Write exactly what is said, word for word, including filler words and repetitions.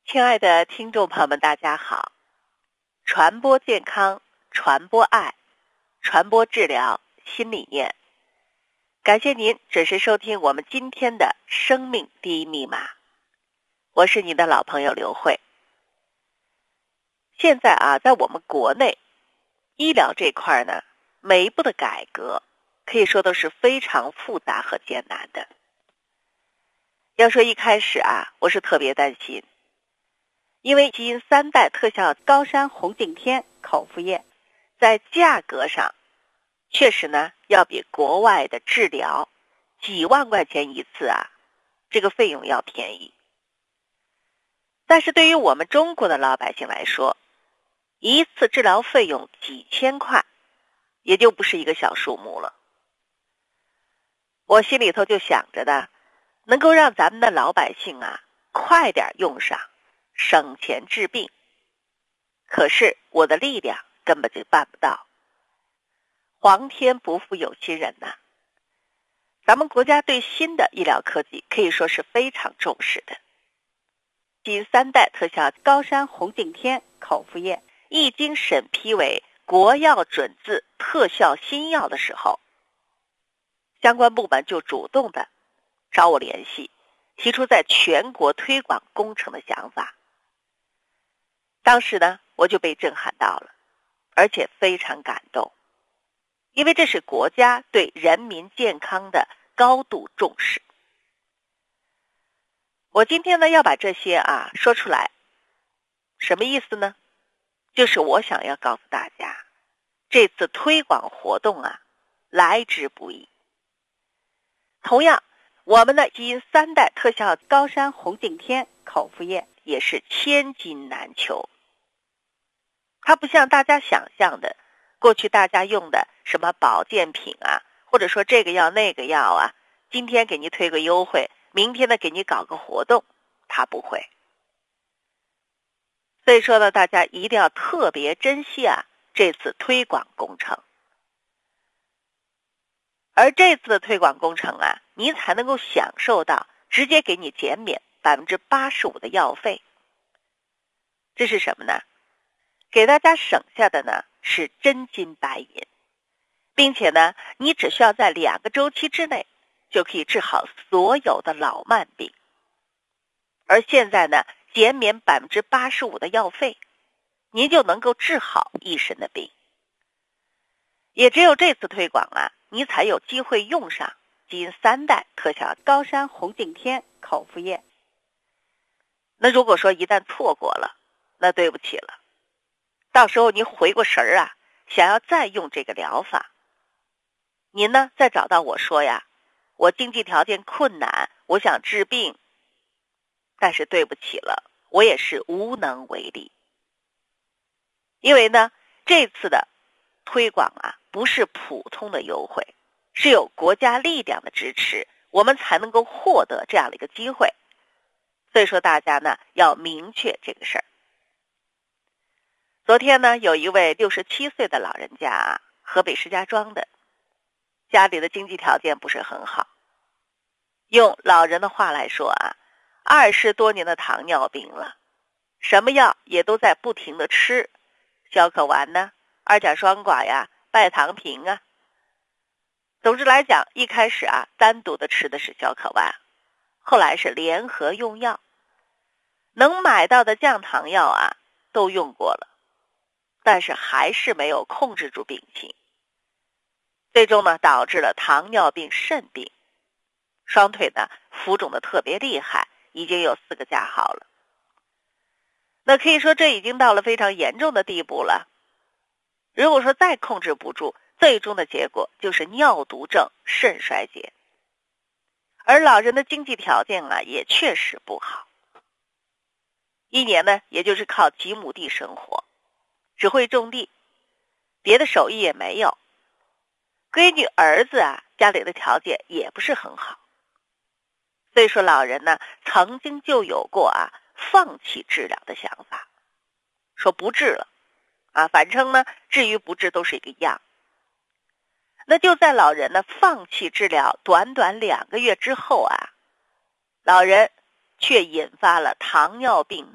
亲爱的听众朋友们，大家好！传播健康，传播爱，传播治疗新理念。感谢您准时收听我们今天的生命第一密码。我是您的老朋友刘慧。现在啊，在我们国内医疗这块呢，每一步的改革可以说都是非常复杂和艰难的。要说一开始啊，我是特别担心。因为基因三代特效高山红景天口服液在价格上确实呢要比国外的治疗几万块钱一次啊，这个费用要便宜。但是对于我们中国的老百姓来说，一次治疗费用几千块也就不是一个小数目了。我心里头就想着的，能够让咱们的老百姓啊快点用上，省钱治病。可是我的力量根本就办不到。皇天不负有心人呐、啊、咱们国家对新的医疗科技可以说是非常重视的。基因三代特效高山红景天口服液一经审批为国药准字特效新药的时候，相关部门就主动的找我联系，提出在全国推广工程的想法。当时呢，我就被震撼到了，而且非常感动，因为这是国家对人民健康的高度重视。我今天呢要把这些啊说出来，什么意思呢？就是我想要告诉大家，这次推广活动啊来之不易。同样，我们的基因三代特效高山红景天口服液也是千金难求。它不像大家想象的，过去大家用的什么保健品啊，或者说这个药那个药啊，今天给你推个优惠，明天呢给你搞个活动，它不会。所以说呢，大家一定要特别珍惜啊这次推广工程。而这次的推广工程啊，你才能够享受到直接给你减免 百分之八十五 的药费。这是什么呢？给大家省下的呢是真金白银，并且呢你只需要在两个周期之内就可以治好所有的老慢病。而现在呢减免 百分之八十五 的药费，您就能够治好一身的病。也只有这次推广啊，你才有机会用上基因三代特效高山红景天口服液。那如果说一旦错过了，那对不起了，到时候你回过神儿啊，想要再用这个疗法，您呢再找到我说呀，我经济条件困难，我想治病，但是对不起了，我也是无能为力。因为呢这次的推广啊不是普通的优惠，是有国家力量的支持，我们才能够获得这样的一个机会。所以说大家呢要明确这个事儿。昨天呢有一位六十七岁的老人家啊，河北石家庄的，家里的经济条件不是很好，用老人的话来说啊，二十多年的糖尿病了，什么药也都在不停的吃，消可丸呢，二甲双胍呀，拜糖平啊。总之来讲，一开始啊单独的吃的是消可丸，后来是联合用药，能买到的降糖药啊都用过了，但是还是没有控制住病情，最终呢导致了糖尿病肾病，双腿呢浮肿的特别厉害，已经有四个加号了。那可以说这已经到了非常严重的地步了。如果说再控制不住，最终的结果就是尿毒症肾衰竭。而老人的经济条件啊也确实不好，一年呢也就是靠几亩地生活，只会种地，别的手艺也没有。闺女儿子啊家里的条件也不是很好，所以说老人呢曾经就有过啊放弃治疗的想法，说不治了啊，反正呢治与不治都是一个样。那就在老人呢放弃治疗短短两个月之后啊，老人却引发了糖尿病